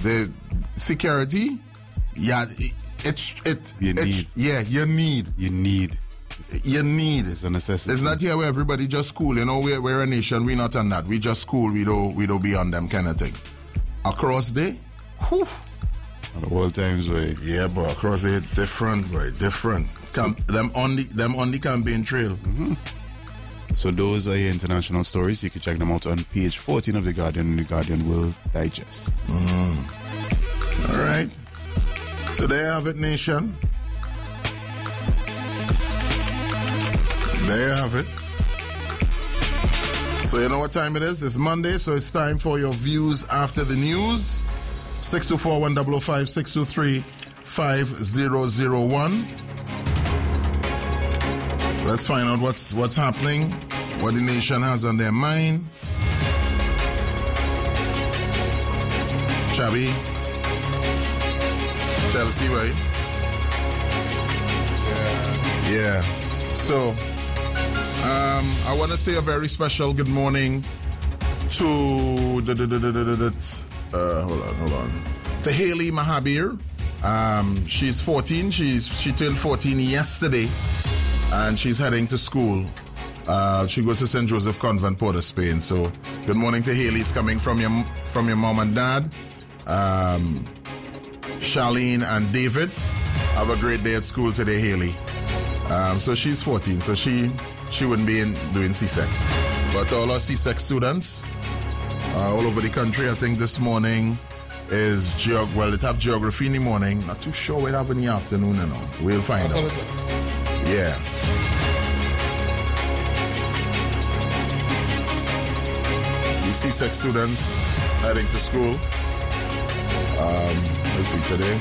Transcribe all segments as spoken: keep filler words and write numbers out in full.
the security, yeah, it, it, it you it, need. yeah, you need. You need. You need. It's a necessity. It's not here where everybody just cool. You know, we're, we're a nation. We're not on that. We just cool. We don't, we don't be on them kind of thing. Across the, whew. At all times, way. Yeah, but across it, different, way, different. Camp, them on the, them on the campaign trail. Mm-hmm. So those are your international stories. You can check them out on page fourteen of The Guardian and The Guardian World Digest. Mm. All right. So there you have it, nation. There you have it. So you know what time it is? It's Monday, so it's time for your views after the news. six two four, one zero zero five, six two three, five zero zero one. Let's find out what's what's happening, what the nation has on their mind. Chabi, Chelsea, right? Yeah. Yeah. So, um, I want to say a very special good morning to the, the, the, the, the, the uh, hold on, hold on, to Haley Mahabir. Um, she's fourteen. She's she turned fourteen yesterday, and she's heading to school. Uh, she goes to Saint Joseph Convent, Port of Spain. So, good morning to Haley. It's coming from your from your mom and dad, um, Charlene and David. Have a great day at school today, Haley. Um, so she's fourteen. So she she wouldn't be in doing C SEC. But all our C SEC students uh, all over the country, I think this morning is geog. Well, they have geography in the morning. Not too sure what they have in the afternoon. You know, we'll find out. Yeah. The C SEC students heading to school. Um, let's see today.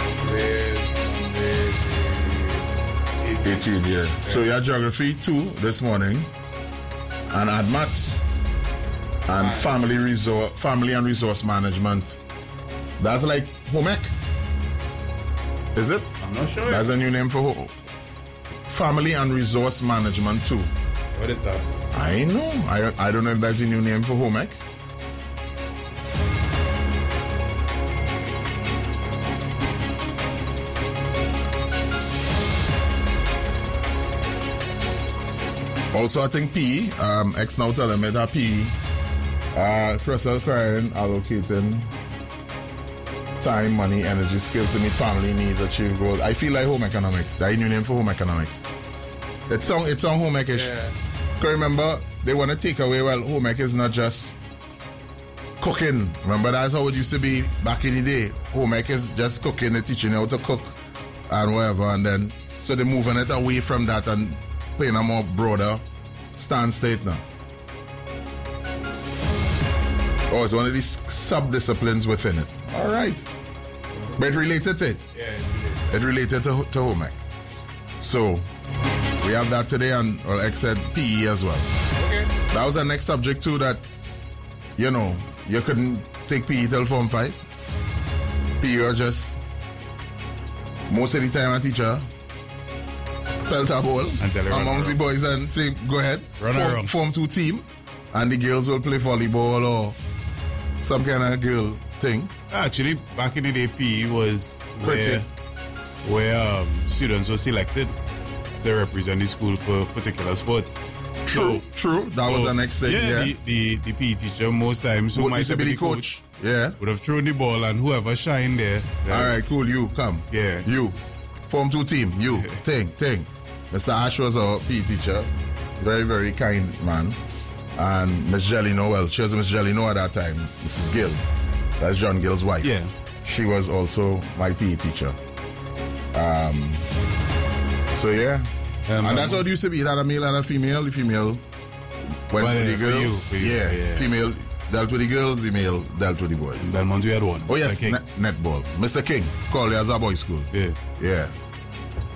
eighteen, yeah. So you had geography two this morning, and had maths and family resource, family and resource management. That's like home ec. Is it? I'm not sure. That's a new name for ho- family and resource management too. What is that? I know. I I don't know if that's a new name for home ec. Also, I think P E, um, ex now tell them that P E, uh, Professor Karen allocating time, money, energy, skills to meet family needs, achieve goals. I feel like home economics. That's a new name for home economics. It's on, it's on home ec-ish. Yeah. Because remember, they want to take away, well, home ec is not just cooking. Remember, that's how it used to be back in the day. Home ec is just cooking, they're teaching you how to cook and whatever. And then, so they're moving it away from that and playing a more broader stand state now. Oh, it's one of these sub-disciplines within it. All right. But it related to it. Yeah, it related to, to home ec. So, we have that today, and well, X said P E as well. Okay. That was the next subject too that, you know, you couldn't take P E till Form five. P E are just, most of the time a teacher pelt a ball amongst the boys and say, go ahead, run form, around. form two team, and the girls will play volleyball or some kind of girl thing. Actually, back in the day, P E was where, where um, students were selected to represent the school for particular sports. True, so, true. That so, was the next thing. Yeah, Yeah, the, the, the P E teacher most times who Would might used to have be been the coach. Yeah. would have thrown the ball, and whoever shined there. there All right, cool. You come. Yeah. You form two team. You thing thing. Mister Ash was our P E teacher. Very very kind man. And Miss Jelino, well, she was Miss Jelino at that time. Missus Gill. That's John Gill's wife. Yeah. She was also my P E teacher. Um. So yeah. Um, and that's how it used to be. It had a male and a female. The female went Well, with yeah, the for you, girls. for you, yeah. yeah. Female dealt with the girls. The male dealt with the boys. In Belmont, we had one. Oh Mister yes, King. net, netball. Mister King, Colliers our boys' school. Yeah. Yeah.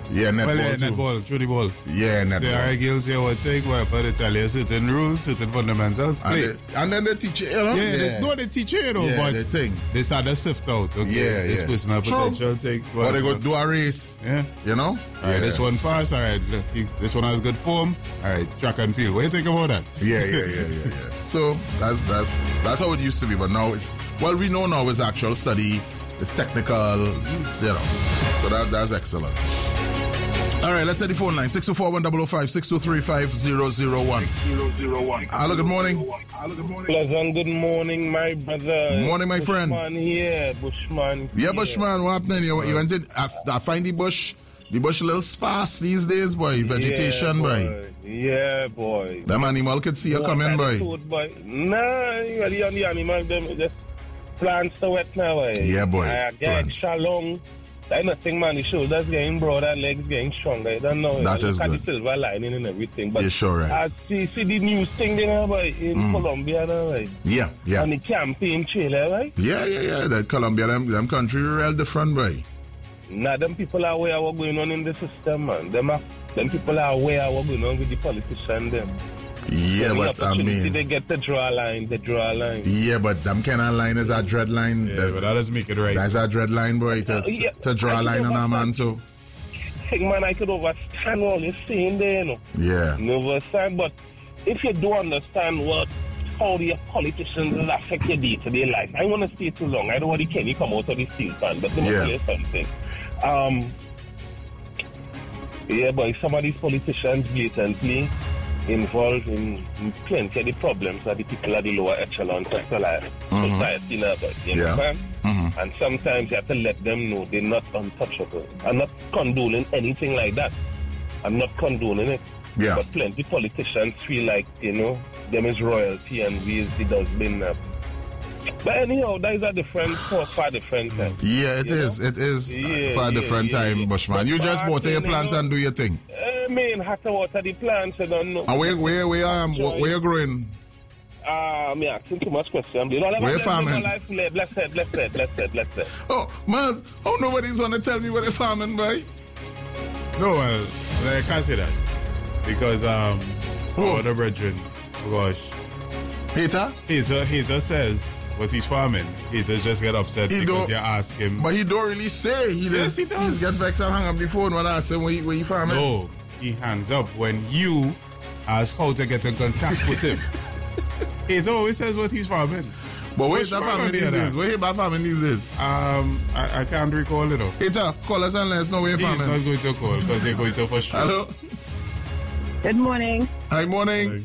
Yeah, netball Well, yeah, too. netball, through the ball. Yeah, netball. Say, all right, girls, say what take, what, but they tell you certain rules, certain fundamentals. And, Play. they, and then they teach you, you know? Yeah, They, no, they teach you, you know, Yeah, but they think. they start to sift out. Okay, Yeah, this yeah. person has True. potential. Take Or they go do a race, Yeah. you know? All right, yeah. this one fast. All right, look, he- this one has good form. All right, track and field. What do you think about that? Yeah, yeah, yeah, yeah, yeah. So that's that's that's how it used to be, but now it's well, we know now it's actual study, it's technical, you know. So that that's excellent. All right, let's set the phone line six two four one zero zero five six two three five zero zero one. Hello, good morning. Pleasant good morning, my brother. Morning, my friend. Bushman here, Bushman. Yeah, here. Bushman, what happening? You, you went in, I, I find the bush, the bush a little sparse these days, boy. Vegetation, yeah, boy. boy. Yeah, boy. Them animal could see you What coming, boy. attitude, boy. Nah, you are the only animal, them just plants to wet now, boy. Yeah, boy. I get Plants. shalom. That nothing, man. The shoulders getting broader, legs getting stronger. I don't know. That is Look at good. the silver lining and everything. But You're sure, right? I see, see the news thing there, boy, in Mm. Colombia, now, boy. Yeah, yeah. On the campaign trailer, right? Yeah, yeah, yeah. That Colombia, them, them country real different, boy. Nah, them people are aware of what's going on in the system, man. Them, are, them people are aware of what's going on with the politicians, them. Yeah, Every but I opportunity mean, they get to draw a line, they draw a line. yeah, but them kind of line is a dread line. Yeah, That- but that doesn't make it right. That's a dread line, boy, to, Uh, yeah, to draw a I line know on a what man, that- so. Hey, man, I could understand what you're saying there, you know. Yeah. You understand, but if you do understand what how the politicians will affect your day-to-day life, I want to stay too long. I don't want the Kenny come out of the steel pan, but let me Yeah. tell you something. Um, yeah, but some of these politicians blatantly involved in plenty of the problems that the people at the lower echelon society, Mhm. society know about, you Yeah. understand? Mhm. And sometimes you have to let them know they're not untouchable. I'm not condoning anything like that. I'm not condoning it. Yeah. But plenty politicians feel like, you know, them is royalty and we is the dustbin. Uh. But anyhow, that is a different, for far different time. Yeah, it You is. know? It is uh, Yeah, for a yeah, different yeah, time, yeah. Bushman. But You just back water your then, plants you know, and do your thing. I mean, have to water the plants, I don't know. And where, where, where, um, where, where you growing? Ah, me asking too much question. You know, Where you farming? Life, blessed, blessed, blessed, blessed. Oh, Maz, oh, nobody's going to tell me where they're farming, boy. No, well, I can't say that. Because, um, Who? our other brethren, oh gosh, Hater? Hater, Hater says what he's farming. Haters just get upset He because don't- you ask him. But he don't really say. He Yes, just, he does. He get vexed and hang up the phone when I ask him where he, where he farming. No, he hangs up when you ask how to get in contact with him. Hater always says what he's farming. But where's Bushman that farming on the these other. days? Where he about farming these days? Um, I, I can't recall it. Though. Hater, call us and let us know where you're He's farming. not going to call because they're going to frustrate. Hello? Good morning. Hi, morning.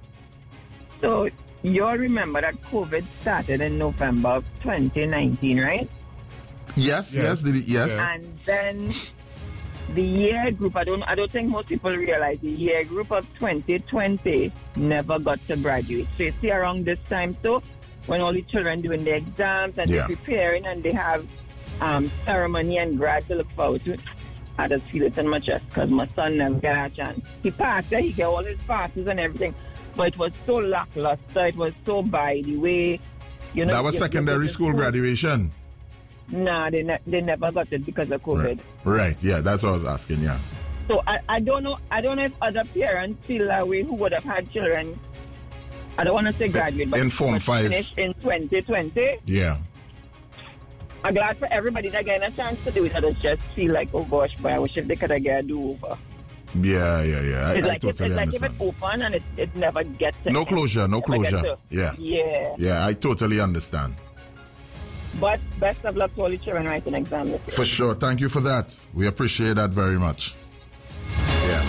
So you all remember that COVID started in November of twenty nineteen, right? Yes, yes, Yes. did it, yes. Yeah. And then the year group, I don't I don't think most people realize the year group of twenty twenty never got to graduate. So you see around this time, so when all the children doing their exams and Yeah. they're preparing and they have um, ceremony and grad to look forward to, I just feel it in my chest because my son never got a chance. He passed, he got all his passes and everything, but it was so lackluster. It was so by the way. You know, That was you- you secondary go to school graduation. Nah, they, ne- they never got it because of COVID. Right. Right, yeah, that's what I was asking, yeah. So I, I don't know. I don't know if other parents feel that way who would have had children. I don't want to say graduate, but In Form but five. finished in twenty twenty. Yeah. I'm glad for everybody that getting a chance to do it. I just just feel like, oh gosh, but I wish if they could have get a do over. Yeah, yeah, yeah. I, It's I like if, totally it's like if understand. it's open and it, it never gets to No end. closure, no Never gets closure. to- Yeah. Yeah. Yeah, I totally understand. But best of luck to all the children writing exam this year. For sure. Thank you for that. We appreciate that very much. Yeah.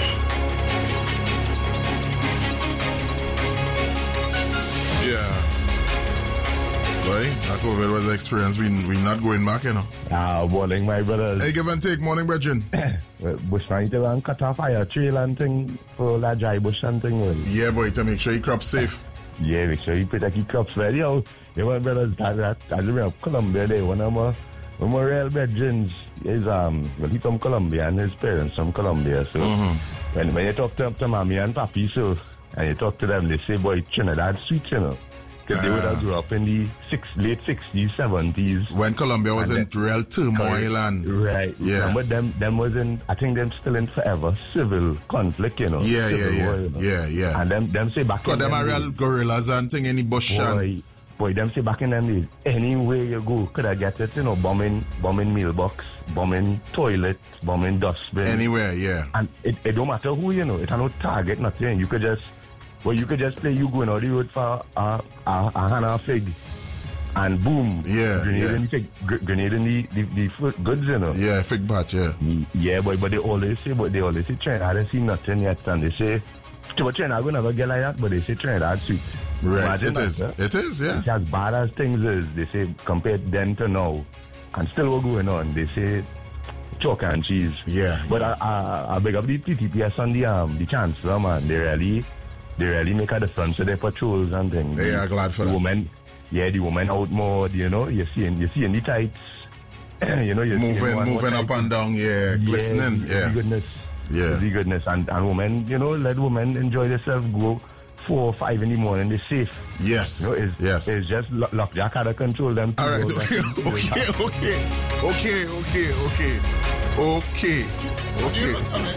Yeah. Boy, that COVID was an experience. We we not going back, you know. Ah, morning, my brothers. Hey, give and take. Morning, brethren. Well, Bushman, you tell cut off fire trail and thing for that dry bush and thing, well. Yeah, boy, to make sure your crop safe. Yeah, make sure you protect your crops well. Yo, you know, brothers, that, that, I remember Colombia there, one of my, one of my real brethren is, um, well, he from Colombia and his parents from Colombia, so Mm-hmm. when, when you talk to, to mommy and papi, so, and you talk to them, they say, boy, Trinidad sweet, you know. Because they would have grew up in the six, late sixties, seventies. When Colombia was in then, real turmoil and... Right. Yeah. But them, them was in, I think them still in forever civil conflict, you know. Yeah, civil yeah, yeah. war, you know? Yeah, yeah. And them, them say back Because in them are days, real gorillas and thing in the bush. and- Boy, boy, them say back in them days, anywhere you go, could I get it, you know, bombing, bombing mailbox, bombing toilets, bombing dustbin. Anywhere, yeah. And it, it don't matter who, you know, it no target, nothing. You could just, well, you could just play you going out the road for a, a, a hand of fig. And boom, Yeah, grenade yeah. in the fig, gr- grenade in the, the, the food goods, you know. Yeah, fig patch, yeah. Yeah, boy, but they always say, but they always say Trinidad, I don't see nothing yet. And they say, but Trinidad will never get like that, but they say Trinidad sweet. Right, Imagine it that, is. sir. It is, yeah. It's as bad as things is, they say, compared then to now, and still what's going on, they say chalk and cheese. Yeah. But I, I, I beg up the T T P S on the, um, the chancellor, man. They really, they really make a difference with their patrols and things. They are glad for the that. Women, yeah, the women out more, you know, you see in, you see in the tights, you know, you're Moving, moving up and down, yeah, glistening, yeah. yeah. The goodness. Yeah. The goodness. And, and women, you know, let women enjoy themselves, go four or five in the morning, they're safe. Yes, You know, it's, yes. it's just lock, lock jack had to control them. All right, people. okay, okay, okay, okay, okay, okay, okay, okay.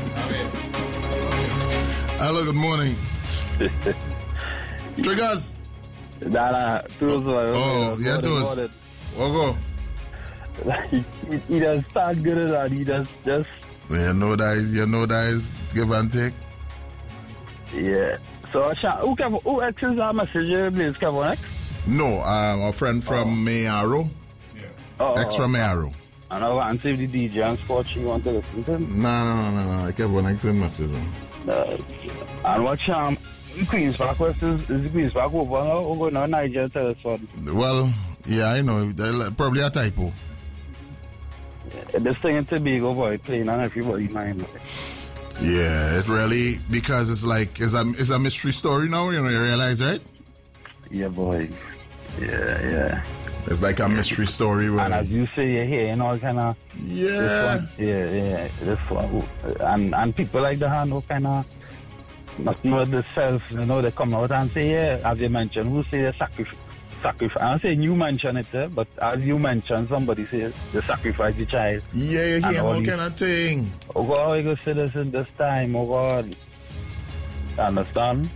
Hello, good morning. Triggers. Nah, nah, Toes, Oh, yeah, Toes. What go? Like, he, he does start good at that. He does just, You know that is, you know that is give and take. yeah. So, Sha, who Kevin, who X is that message you please, Kevin X? No, um, a friend from Mayaro. Oh, Ex from Mayaro. I know, and see if the D J and sports you want to listen to. No, no, no, no, no. I kept one excellent message. Uh, and what um, Queen's Park West is, is the Queen's Park over now? We're going to Niger tell us what. Well, yeah, I know. Probably a typo. Yeah, this thing in Tobago, boy, playing on everybody's mind. Yeah, it really, because it's like, it's a, it's a mystery story now, you know, you realize, right? Yeah, boy. Yeah, yeah. It's like a mystery story where, And as you say, you're hearing all kind of. yeah, This one, yeah, yeah, this one. And, and people like the hand who kind of not know themselves, you know, they come out and say, yeah, as you mentioned, who say the sacrifice. Sacrifice. I'm saying you mention it, eh, but as you mentioned, somebody says they sacrifice the child. yeah, you And hear all all these- kind of thing. Oh God, we go see this in this time. Oh God, understand?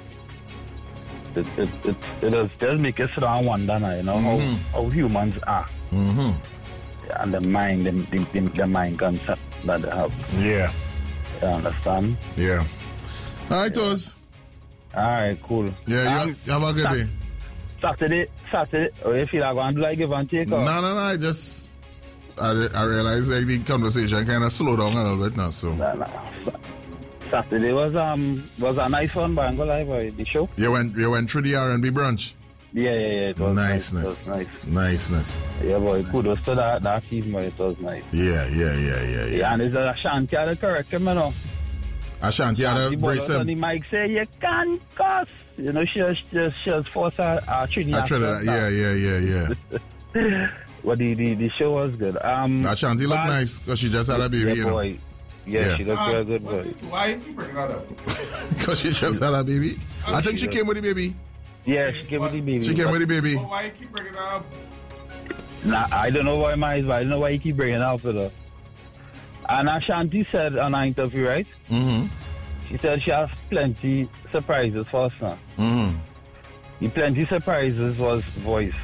It it it it does, does make us sit down and wonder now, you know, Mhm. how, how humans are Mm-hmm. and the mind, the, the, the, the mind concept that they have. Yeah, You understand? yeah. All right, Toz. All right, cool. Yeah, you, Um, you have a good Sa- day. Saturday, Saturday. Oh, you feel like going to do like give and take? No, Or? no, no, I just, I, re- I realized like the conversation kind of slowed down a little bit now, so. Nah, nah. Sa- Saturday was um was a nice one, but I'm gonna lie, boy, the show. You went, you went through the R and B brunch. Yeah, yeah, yeah. It was nice. Niceness. It was nice. Niceness. Yeah, boy. Kudos to that that team, boy. It was nice. Yeah, yeah, yeah, yeah, yeah. Yeah, and it's a Shanti had to correct him, you know. Ashanti had The to ball brace on the him. mic say you can't cuss. You know, she has just she has forced her uh, Trinidad. I tried that. Yeah, yeah, yeah, yeah. But the, the the show was good. Um, Ashanti looked but- nice because she just had a baby, Yeah, you know. boy. Yeah, Yeah. she looked real good, boy. Why you keep bringing that up? Because she just had a baby. I think she came with the baby. Yeah, she came with the baby. She came but- with the baby. But why you keep bringing that up? Nah, I don't know why my I don't know why you keep bringing it up with her. And Ashanti said on our interview, right? Mm-hmm. She said she has plenty surprises for us now. Mm-hmm. The plenty surprises was voice.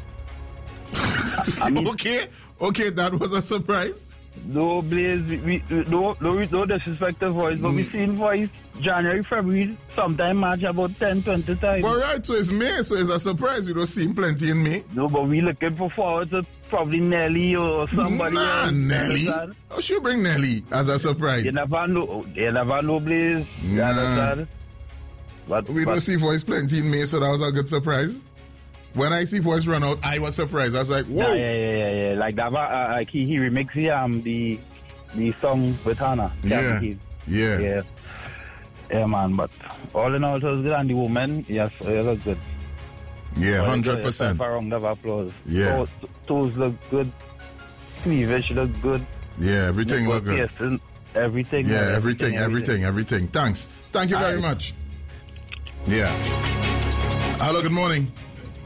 I mean, Okay, okay, that was a surprise. no Blaze, we, we, no, no, no disrespect to voice, but we seen voice January, February, sometime March about ten, twenty times. But right, so it's May, so it's a surprise. We don't see him plenty in May. No, but we looking for forward to probably Nelly or somebody Nah, else. Nelly. You understand? How should you bring Nelly as a surprise? You never know. You never know, Blaze. You Nah. understand? But, We but don't see voice plenty in May, so that was a good surprise. When I see voice run out, I was surprised. I was like, whoa. yeah, yeah, yeah, yeah, yeah. Like that, uh, like he, he remixed the um the the song with Hannah. Yeah. He- Yeah. yeah, yeah, man. But all in all, it was good. And the woman, yes, it was good. Yeah, Well, one hundred a percent. round of applause. Yeah. Toes, toes look good. Cleavage look good. Yeah, everything Nipple looked good. piercing, everything. Yeah, man, everything, everything, everything. Thanks. Thank you very Alright. much. Yeah. Hello, good morning.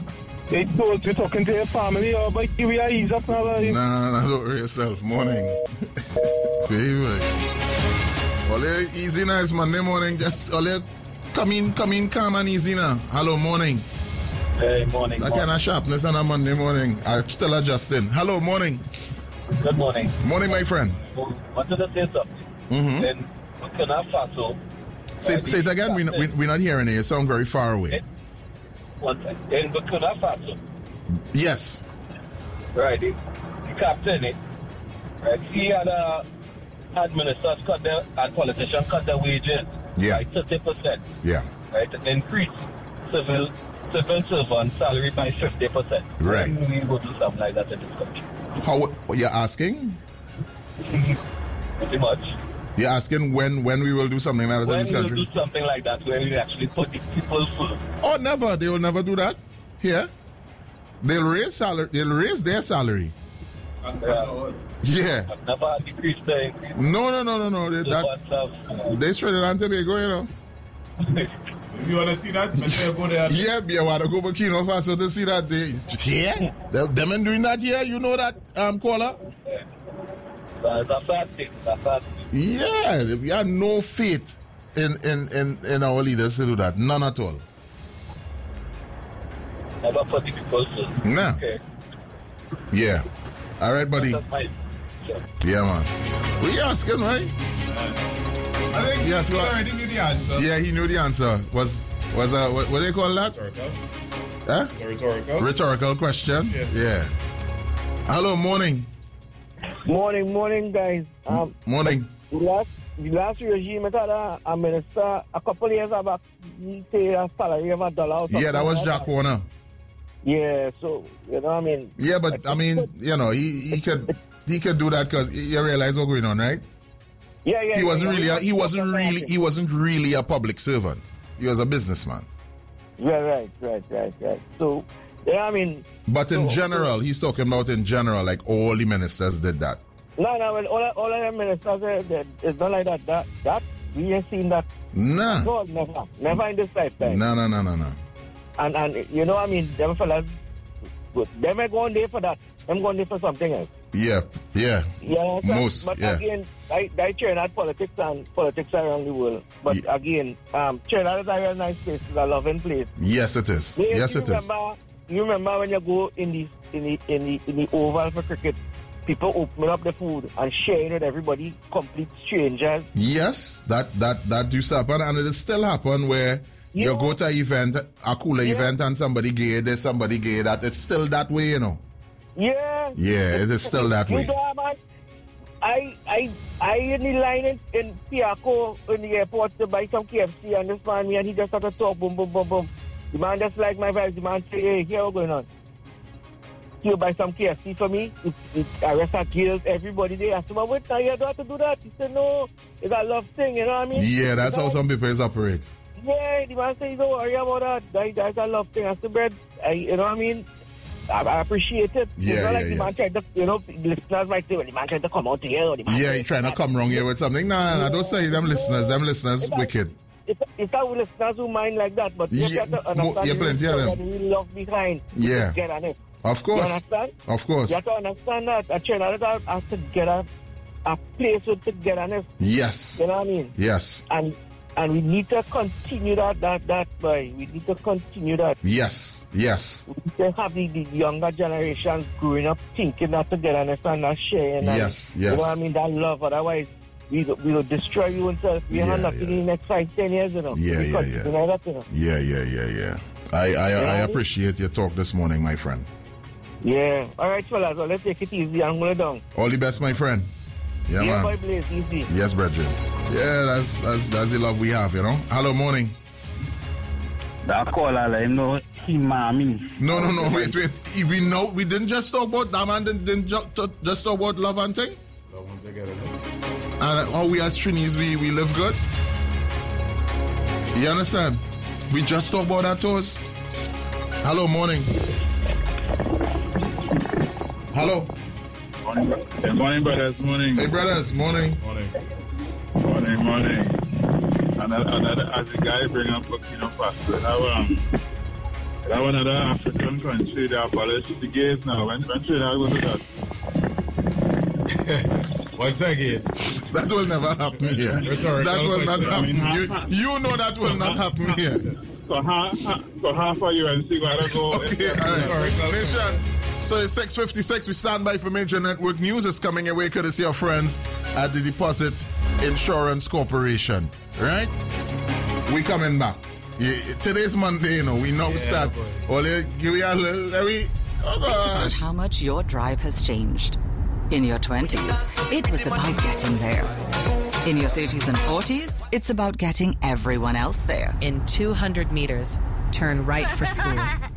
Hey, thought you're talking to your family, or but you are ease up now. No, no, no, don't worry yourself. Morning. Baby. All you easy now, it's Monday morning. Just all you come in, come in, calm and easy now. Hello, morning. Hey, morning. That kind of sharpness on a Monday morning. I'm still adjusting. Hello, morning. Good morning. Morning, my friend. Wanted to say something. Mm-hmm. Then Burkina Faso. Say, say it again. We're not, we, we're not hearing it. You sound very far away. One second. In Burkina Faso. Yes. Right. The, the captain, it. Right. He had a administrators cut their and politicians cut their wages. Yeah. By thirty percent. Yeah. Right. And increase civil civil servant salary by fifty percent. Right. We go do something like that in this country. How? What you're asking? Pretty much. You're asking when when we will do something like that When in this we will country? do something like that, where we actually put the people first. Oh, never. They will never do that. Here, they'll raise salary. They'll raise their salary. Yeah. Yeah. I've never decreased the increase. No, no, no, no, no. They, that, That, they Trinidad and Tobago, you know. If you want to see that, let's go there. Yeah, be a while to go Burkina Faso to see that. They, yeah, they, them and doing that here. You know that, um, caller. That's a sad thing. That's a sad thing. Yeah, we have no faith in, in, in, in our leaders to do that. None at all. Never put the people first. Nah. Okay. Yeah. All right, buddy. That's my, yeah. Yeah, man. We asking, right? I think Yes, he what? already knew the answer. Yeah, he knew the answer. Was was uh, what, what they call that? Rhetorical. Huh? It's a rhetorical. Rhetorical question. Yeah. Yeah. Hello, morning. Morning, morning, guys. Um, Morning. the last, the last regime, I thought uh, a minister a couple of years back, he paid a salary of a dollar. Or something Yeah, that was like Jack Warner. Yeah, so you know, what I mean. Yeah, but I mean, you know, he, he could he could do that because you realize what's going on, right? Yeah, yeah. He wasn't yeah, really a, he wasn't yeah, really he wasn't really a public servant. He was a businessman. Yeah, right, right, right, right. So, yeah, I mean. But in so- general, he's talking about in general, like all the ministers did that. No, no, well, all all of the ministers, uh, they- it's not like that. That that we ain't seen that. Nah. No, never, never in this lifetime. No, no, no, no, no. And and you know, I mean, them fellas, good. Them ain't going there for that. Them going there for something else. Yeah, yeah. Yeah, so- Most, but yeah. again, I, I Trinidad politics and politics around the world. But Yeah. again, um, Trinidad is a very nice place. It's a loving place. Yes, it is. You- Yes, you it is. remember, You remember when you go in the in the in the in the oval for cricket, people open up the food and sharing with everybody, complete strangers. Yes, that that that do happen, and it still happen where You you know- go to an event, a cooler Yeah. event, and somebody gay, there's somebody gay. That it's still that way, you know. Yeah. Yeah, it is still that You way. know, man, I I I in the line in, in Piaco in the airport to buy some K F C, and this man me and he just started to talk, boom, boom, boom, boom. The man just like my vibes. The man say, hey, here what's going on? You buy some K F C for me? It, it arrest our girls, everybody there. I said, but wait, now you don't have to do that. He said, no, it's a love thing, you know what I mean? Yeah, that's how some people is operate. Yeah, the man says, don't worry about that. that. That's a love thing. I said, Brad, I, you know what I mean? I, I appreciate it. Yeah, it's not yeah, like the yeah. man tried to, you know, the listeners might say, well, the man tried to come out here. Or the man Yeah, tried you trying to come wrong here with something. Nah, nah, nah, don't say them listeners. Them listeners It's wicked. It's, it's our listeners who mind like that, but you Yeah, have to mo- understand yeah, the plenty of real them. that we love behind. Yeah. To get on it. Of You course. understand? Of course. You have to understand that. A Trinidad has to get a, a place with togetherness. Yes. You know what I mean? Yes. And and we need to continue that, that, that, boy. We need to continue that. Yes. Yes. We need to have the, the younger generations growing up thinking that togetherness and not sharing. And, Yes, You yes. know what I mean? That love. Otherwise, we will, we will destroy you ourselves. We Yeah, have nothing yeah. in the next five, ten years, you know. Yeah, we yeah, continue yeah. like that, you know. Yeah, yeah, yeah, yeah. I, I, I Yeah. appreciate your talk this morning, my friend. Yeah. All right, fellas. Well, let's take it easy and hold it down. All the best, my friend. Yeah, Yeah, man. boy, Blaze, easy. Yes, brethren. Yeah, that's, that's that's the love we have, you know. Hello, morning. That caller, like, no, he mommy. No, no, no. Wait, wait. We know we didn't just talk about that man. Didn't, didn't ju- ju- just talk about love and thing. Love one together. And uh, oh, we as Trinis, we we live good. You understand? We just talk about that toast. Hello, morning. Hello. Good morning, brothers. Morning. Hey, brothers. Morning. Morning. Morning, morning. Another, another, as the guy bring up Burkina Faso, how, um, That one of the African country, they abolish the gays now. When, when Trinidad go to that? Once again. That will never happen here. Rhetorical That will not question. happen. I mean, you, you know that will not happen here. So half, so half of U N C gotta go. Okay, all right. Rhetorical Listen, so it's six fifty-six. We stand by for Major Network News. Is coming away courtesy of friends at the Deposit Insurance Corporation. Right? We coming back. Yeah, today's Monday, you know. We know Yeah, start. boy. Well, give you a little. Let me. Oh gosh. How much your drive has changed. In your twenties, it was about getting there. In your thirties and forties, it's about getting everyone else there. In two hundred meters, turn right for school.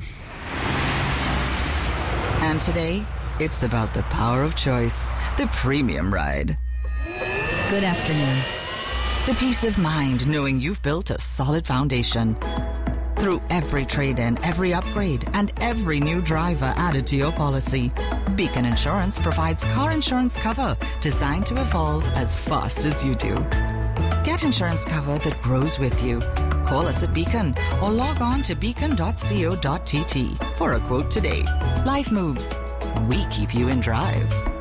And today, it's about the power of choice, the premium ride. Good afternoon. The peace of mind knowing you've built a solid foundation. Through every trade-in, every upgrade, and every new driver added to your policy, Beacon Insurance provides car insurance cover designed to evolve as fast as you do. Get insurance cover that grows with you. Call us at Beacon or log on to beacon dot co dot t t for a quote today. Life moves. We keep you in drive.